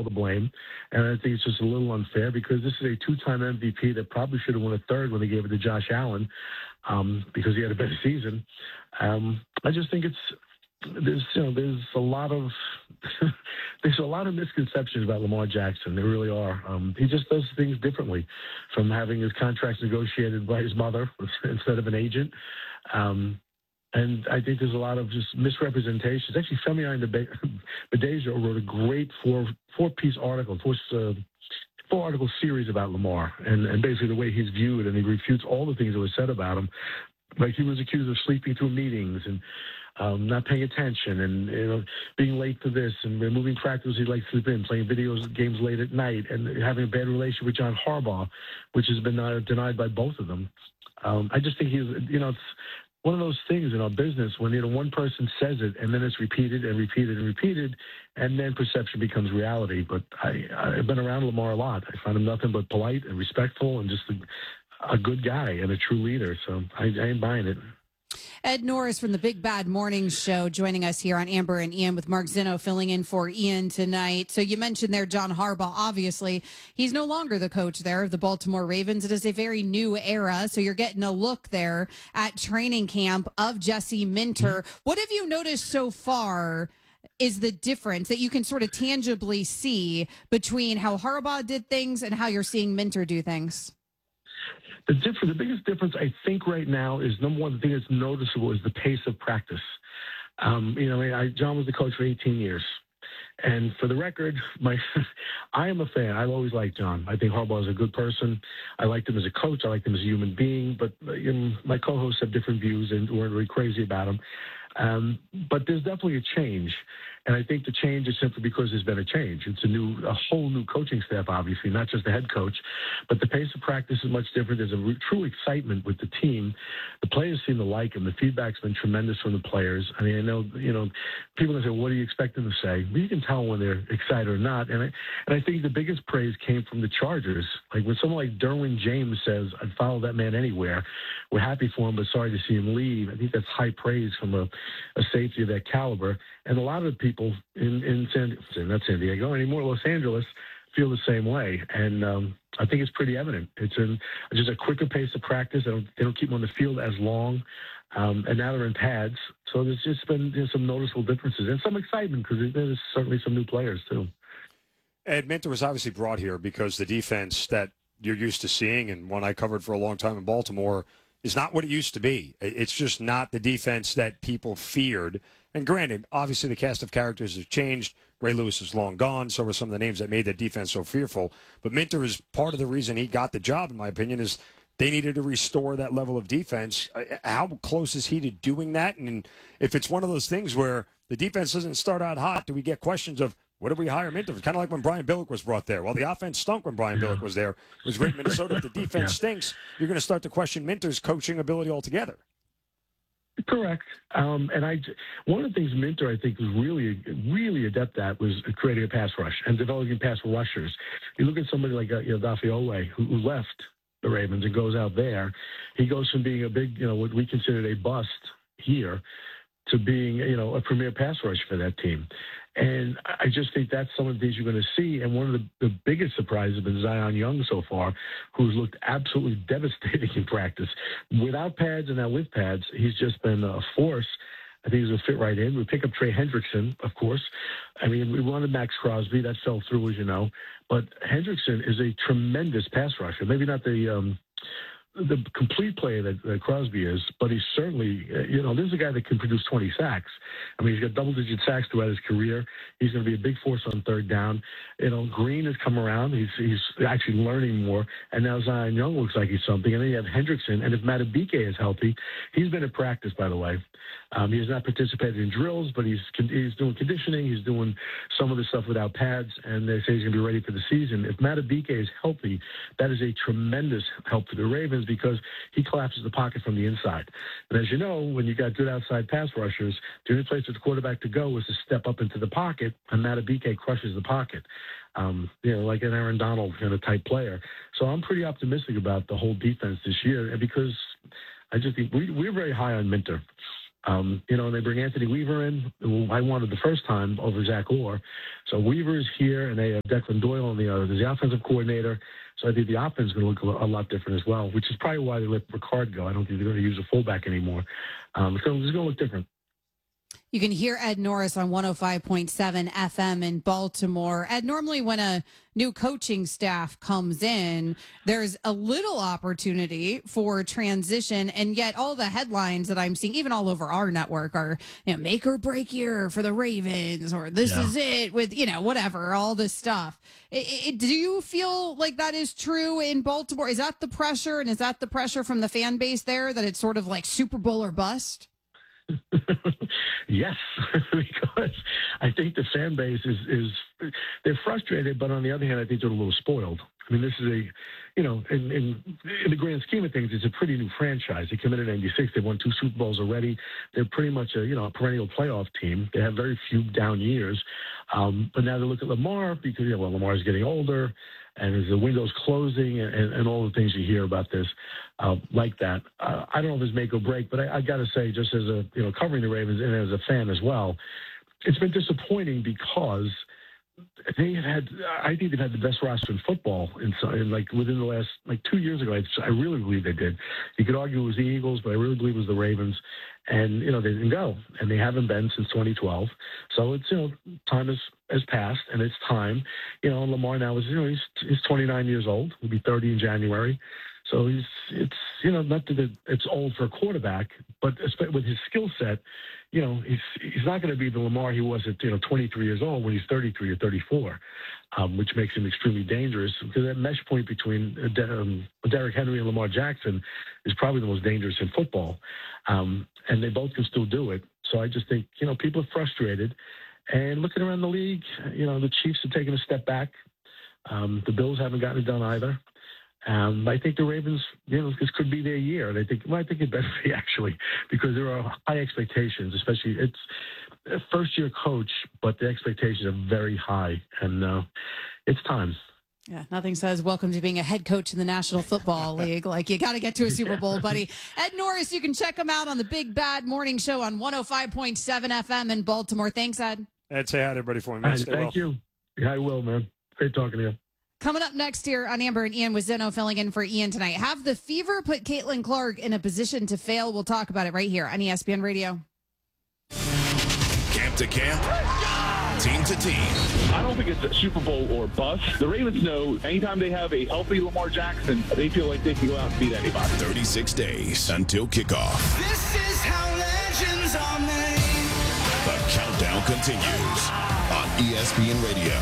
all the blame, and I think it's just a little unfair because this is a two-time MVP that probably should have won a third when they gave it to Josh Allen because he had a better season. I just think there's a lot of there's a lot of misconceptions about Lamar Jackson. There really are. He just does things differently, from having his contracts negotiated by his mother instead of an agent. And I think there's a lot of just misrepresentations. Actually, Femi Adebayo wrote a great four-piece article, four-article series about Lamar and basically the way he's viewed, and he refutes all the things that were said about him. Like, he was accused of sleeping through meetings and not paying attention and being late to this and removing practice he'd like to sleep in, playing video games late at night, and having a bad relationship with John Harbaugh, which has been denied by both of them. I just think it's one of those things in our business when one person says it and then it's repeated and repeated and repeated, and then perception becomes reality. But I've been around Lamar a lot. I find him nothing but polite and respectful and just a good guy and a true leader. So I ain't buying it. Ed Norris from the Big Bad Morning Show joining us here on Amber and Ian, with Mark Zinno filling in for Ian tonight. So you mentioned there John Harbaugh. Obviously, he's no longer the coach there of the Baltimore Ravens. It is a very new era. So you're getting a look there at training camp of Jesse Minter. What have you noticed so far is the difference that you can sort of tangibly see between how Harbaugh did things and how you're seeing Minter do things? The biggest difference, I think, right now is, number one, the thing that's noticeable is the pace of practice. John was the coach for 18 years. And for the record, I am a fan. I've always liked John. I think Harbaugh is a good person. I liked him as a coach. I liked him as a human being. But my co-hosts have different views and weren't really crazy about him. But there's definitely a change. And I think the change is simply because there's been a change. It's a whole new coaching staff, obviously, not just the head coach. But the pace of true much different. There's a true excitement with the team. The players seem to like him. The feedback's been tremendous from the players. I mean, I know, people say, what do you expect them to say? Well, you can tell when they're excited or not. And I think the biggest praise came from the Chargers. Like, when someone like Derwin James says, I'd follow that man anywhere, we're happy for him, but sorry to see him leave. I think that's high praise from a safety of that caliber. And a lot of the people in not San Diego anymore, Los Angeles, feel the same way. And I think it's pretty evident. It's just a quicker pace of practice. They don't keep them on the field as long. And now they're in pads. So there's just been some noticeable differences and some excitement because there's certainly some new players too. Ed, Minter was obviously brought here because the defense that you're used to seeing, and one I covered for a long time in Baltimore, is not what it used to be. It's just not the defense that people feared. And granted, obviously the cast of characters has changed. Ray Lewis is long gone. So were some of the names that made that defense so fearful. But Minter is part of the reason he got the job, in my opinion, is they needed to restore that level of defense. How close is he to doing that? And if it's one of those things where the defense doesn't start out hot, do we get questions of, what did we hire Minter? It's kind of like when Brian Billick was brought there. Well, the offense stunk when Brian Billick was there. It was great in Minnesota. If the defense stinks, you're going to start to question Minter's coaching ability altogether. Correct. And one of the things Minter, I think, was really adept at was creating a pass rush and developing pass rushers. You look at somebody like Dafiole, who left the Ravens and goes out there. He goes from being a big, what we considered a bust here to being, a premier pass rush for that team. And I just think that's some of the things you're going to see. And one of the biggest surprises has been Zion Young so far, who's looked absolutely devastating in practice. Without pads and now with pads, he's just been a force. I think he's going to fit right in. We pick up Trey Hendrickson, of course. I mean, we wanted Max Crosby. That fell through, as you know. But Hendrickson is a tremendous pass rusher. Maybe not the complete player that Crosby is, but he's certainly, this is a guy that can produce 20 sacks. I mean, he's got double-digit sacks throughout his career. He's going to be a big force on third down. Green has come around. He's actually learning more. And now Zion Young looks like he's something. And then you have Hendrickson. And if Matabike is healthy, he's been in practice, by the way. He has not participated in drills, but he's doing conditioning. He's doing some of the stuff without pads, and they say he's going to be ready for the season. If Matabike is healthy, that is a tremendous help for the Ravens because he collapses the pocket from the inside. And as you know, when you got good outside pass rushers, the only place for the quarterback to go is to step up into the pocket, and Matabike crushes the pocket. Like an Aaron Donald kind of type player. So I'm pretty optimistic about the whole defense this year, and because I just think we're very high on Minter. And they bring Anthony Weaver in, who I wanted the first time over Zach Orr. So Weaver is here, and they have Declan Doyle on the other. There's the offensive coordinator. So I think the offense is going to look a lot different as well, which is probably why they let Ricard go. I don't think they're going to use a fullback anymore. So it's going to look different. You can hear Ed Norris on 105.7 FM in Baltimore. Ed, normally when a new coaching staff comes in, there's a little opportunity for transition, and yet all the headlines that I'm seeing, even all over our network, are make or break year for the Ravens, or this is it with whatever, all this stuff. Do you feel like that is true in Baltimore? Is that the pressure, and is that the pressure from the fan base there, that it's sort of like Super Bowl or bust? Yes, because I think the fan base is they're frustrated, but on the other hand, I think they're a little spoiled. I mean, this is in the grand scheme of things, it's a pretty new franchise. They came in '96. They won 2 Super Bowls already. They're pretty much a perennial playoff team. They have very few down years. But now they look at Lamar because, Lamar's getting older, and as the window's closing, and all the things you hear about this, like that. I don't know if it's make or break, but I got to say, just as covering the Ravens and as a fan as well, it's been disappointing because I think they've had the best roster in football within the last 2 years ago. I really believe they did. You could argue it was the Eagles, but I really believe it was the Ravens. And, they didn't go, and they haven't been since 2012. So it's, time has passed, and it's time. Lamar now is, he's 29 years old. He'll be 30 in January. So it's not that it's old for a quarterback, but with his skill set, he's not going to be the Lamar he was at 23 years old when he's 33 or 34, which makes him extremely dangerous, because that mesh point between Derrick Henry and Lamar Jackson is probably the most dangerous in football, and they both can still do it. So I just think people are frustrated, and looking around the league, the Chiefs have taken a step back. The Bills haven't gotten it done either. I think the Ravens, this could be their year. And I think it better be, actually, because there are high expectations, especially it's a first-year coach, but the expectations are very high, and it's time. Yeah, nothing says welcome to being a head coach in the National Football League. Like, you got to get to a Super Bowl, buddy. Ed Norris, you can check him out on the Big Bad Morning Show on 105.7 FM in Baltimore. Thanks, Ed. Ed, say hi to everybody for me, man. Thank you. Yeah, I will, man. Great talking to you. Coming up next here on Amber and Ian with Zeno filling in for Ian tonight. Have the fever put Caitlin Clark in a position to fail? We'll talk about it right here on ESPN Radio. Camp to camp, team to team. I don't think it's a Super Bowl or bust. The Ravens know anytime they have a healthy Lamar Jackson, they feel like they can go out and beat anybody. 36 days until kickoff. This is how legends are made. The countdown continues on ESPN Radio.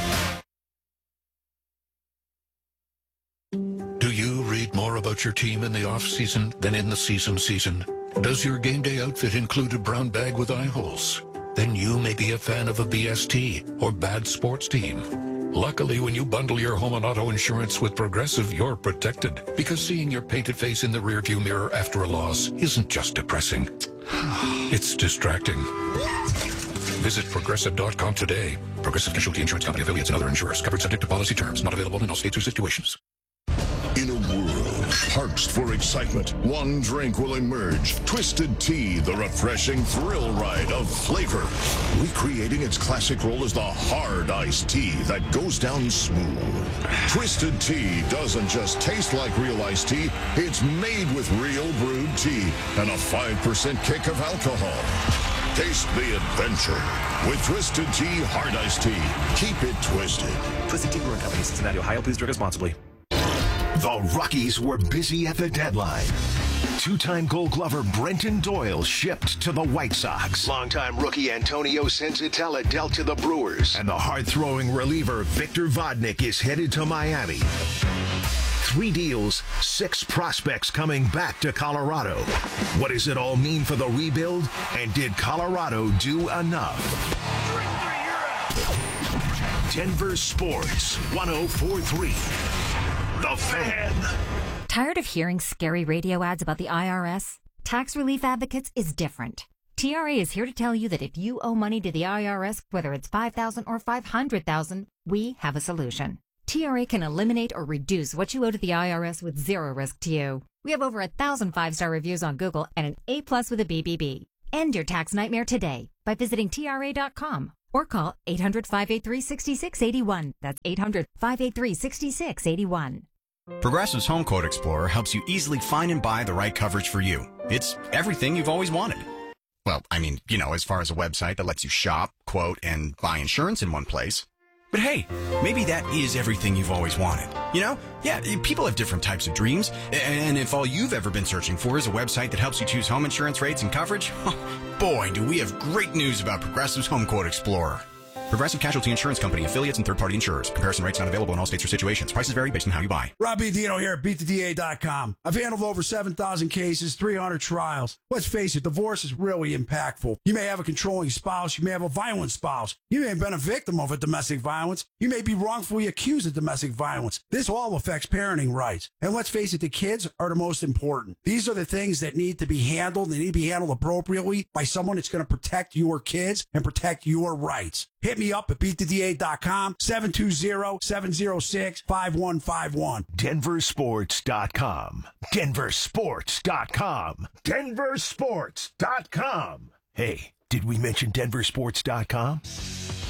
Do you read more about your team in the off-season than in the season? Does your game day outfit include a brown bag with eye holes? Then you may be a fan of a BST or bad sports team. Luckily, when you bundle your home and auto insurance with Progressive, you're protected, because seeing your painted face in the rearview mirror after a loss isn't just depressing. It's distracting. Visit Progressive.com today. Progressive Casualty Insurance Company, affiliates, and other insurers. Covered subject to policy terms. Not available in all states or situations. In a world parched for excitement, one drink will emerge. Twisted Tea, the refreshing thrill ride of flavor. Recreating its classic role as the hard iced tea that goes down smooth. Twisted Tea doesn't just taste like real iced tea, it's made with real brewed tea and a 5% kick of alcohol. Taste the adventure with Twisted Tea Hard Iced Tea. Keep it twisted. Twisted Tea Brewing Company, Cincinnati, Ohio. Please drink responsibly. The Rockies were busy at the deadline. Two-time Gold Glover Brenton Doyle shipped to the White Sox. Longtime rookie Antonio Senzatella dealt to the Brewers. And the hard-throwing reliever Victor Vodnik is headed to Miami. 3 deals, 6 prospects coming back to Colorado. What does it all mean for the rebuild? And did Colorado do enough? Denver Sports 104.3. The Fan. Tired of hearing scary radio ads about the IRS? Tax Relief Advocates is different. TRA is here to tell you that if you owe money to the IRS, whether it's $5,000 or $500,000, we have a solution. TRA can eliminate or reduce what you owe to the IRS with zero risk to you. We have over 1,000 5-star reviews on Google and an A+ with a BBB. End your tax nightmare today by visiting TRA.com or call 800-583-6681. That's 800-583-6681. Progressive's Home Quote Explorer helps you easily find and buy the right coverage for you. It's everything you've always wanted. Well, I mean, as far as a website that lets you shop, quote, and buy insurance in one place. But hey, maybe that is everything you've always wanted. Yeah, people have different types of dreams. And if all you've ever been searching for is a website that helps you choose home insurance rates and coverage, boy, do we have great news about Progressive's Home Quote Explorer. Progressive Casualty Insurance Company, affiliates, and third-party insurers. Comparison rates not available in all states or situations. Prices vary based on how you buy. Rob Dino here at BeatTheDA.com. I've handled over 7,000 cases, 300 trials. Let's face it, divorce is really impactful. You may have a controlling spouse. You may have a violent spouse. You may have been a victim of a domestic violence. You may be wrongfully accused of domestic violence. This all affects parenting rights. And let's face it, the kids are the most important. These are the things that need to be handled. They need to be handled appropriately by someone that's going to protect your kids and protect your rights. Hit me up at BeatTheDA.com, 720-706-5151. DenverSports.com. DenverSports.com. DenverSports.com. Hey, did we mention DenverSports.com?